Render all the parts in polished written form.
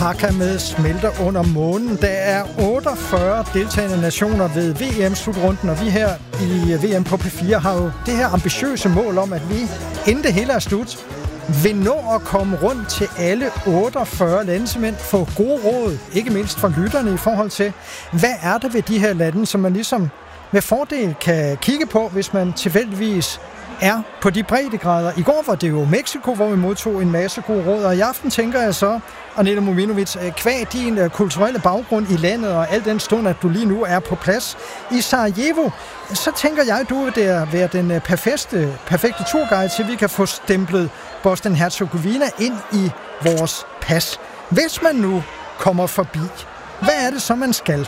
Pakker med smelter under månen. Der er 48 deltagende nationer ved VM-slutrunden, og vi her i VM på P4 har jo det her ambitiøse mål om, at vi, inden det hele er slut, vil nå at komme rundt til alle 48 lande, simpelthen få gode råd, ikke mindst fra lytterne i forhold til, hvad er det ved de her lande, som man ligesom med fordel kan kigge på, hvis man tilfældigvis er på de breddegrader. I går var det jo Mexico, hvor vi modtog en masse gode råd, og i aften tænker jeg så, Anela Mominovic, kvad din kulturelle baggrund i landet, og al den stund, at du lige nu er på plads i Sarajevo, så tænker jeg, at du vil være den perfekte turguide til, at vi kan få stemplet Bosnien-Herzegovina ind i vores pas. Hvis man nu kommer forbi, hvad er det så, man skal?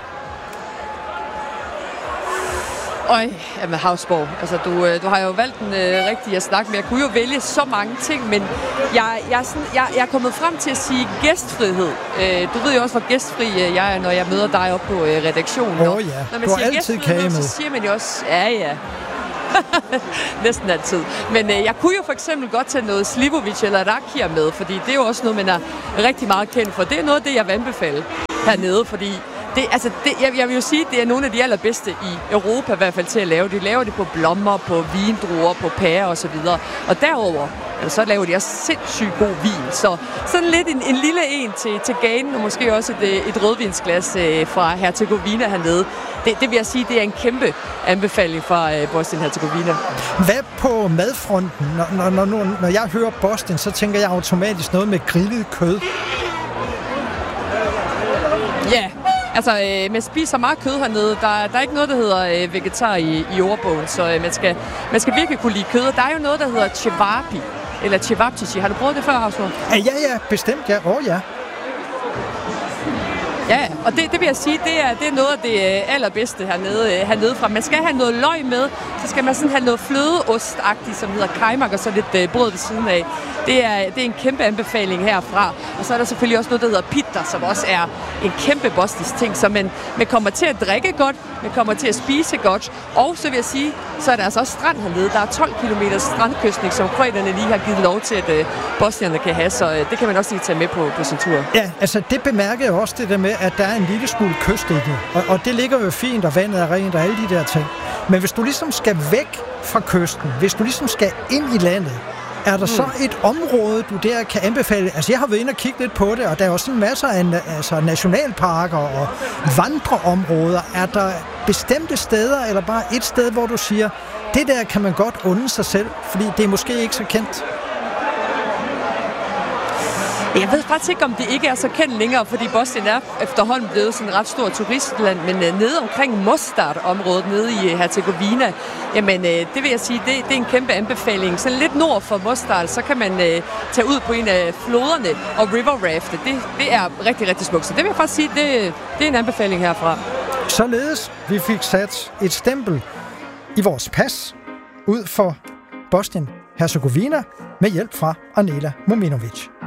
Jamen Hausborg, altså du har jo valgt den rigtige at snakke med. Jeg kunne jo vælge så mange ting, men jeg er kommet frem til at sige gæstfrihed. Du ved jo også, hvor gæstfri jeg er, når jeg møder dig oppe på redaktionen. Ja, når man du har siger altid kage med. Så siger man jo også, ja. Næsten altid. Men jeg kunne jo for eksempel godt tage noget Slivovic eller Rakia med, fordi det er jo også noget, man er rigtig meget kendt for. Det er noget af det, jeg vil anbefale hernede, fordi jeg vil jo sige, at det er nogle af de allerbedste i Europa i hvert fald til at lave. De laver det på blommer, på vindruer, på pærer og så videre. Og derover så laver de også sindssygt god vin. Så sådan lidt en lille en til ganen, og måske også et rødvinsglas fra Herzegovina hernede. Det vil jeg sige, det er en kæmpe anbefaling fra Bosnien-Herzegovina. Hvad på madfronten? Når jeg hører Bosnien, så tænker jeg automatisk noget med grillet kød. Ja. Altså, man spiser meget kød hernede. Der er ikke noget, der hedder vegetar i ordbogen, så man skal virkelig kunne lide kød. Der er jo noget, der hedder cevapi, eller cevapcici. Har du prøvet det før, Hausborg? Ja, bestemt, ja. Ja. Ja, og det vil jeg sige, det er noget af det allerbedste hernede fra. Man skal have noget løg med, så skal man sådan have noget flødeostagtigt, som hedder kajmak, og så lidt brød ved siden af. Det er en kæmpe anbefaling herfra. Og så er der selvfølgelig også noget, der hedder pitta, som også er en kæmpe bosnisk ting, så man kommer til at drikke godt, man kommer til at spise godt, og så vil jeg sige, så er der altså også strand hernede. Der er 12 km strandkystning, som kroaterne lige har givet lov til, at bosnierne kan have, så det kan man også lige tage med på sin tur. Ja, altså det bemærker jeg også, det der med, at der er en lille smule kyst i det, og det ligger jo fint, og vandet er rent, og alle de der ting. Men hvis du ligesom skal væk fra kysten, hvis du ligesom skal ind i landet, er der så et område, du der kan anbefale? Altså, jeg har været inde og kigge lidt på det, og der er også en masse af nationalparker og vandreområder. Er der bestemte steder, eller bare et sted, hvor du siger, det der kan man godt unde sig selv, fordi det er måske ikke så kendt? Jeg ved faktisk ikke, om det ikke er så kendt længere, fordi Bosnien er efterhånden blevet sådan et ret stort turistland, men nede omkring Mostar-området, nede i Herzegovina, jamen det vil jeg sige, det er en kæmpe anbefaling. Så lidt nord for Mostar, så kan man tage ud på en af floderne og river rafte. Det er rigtig, rigtig smukt. Så det vil jeg faktisk sige, det er en anbefaling herfra. Således, vi fik sat et stempel i vores pas ud for Bosnien-Herzegovina med hjælp fra Anela Mominovic.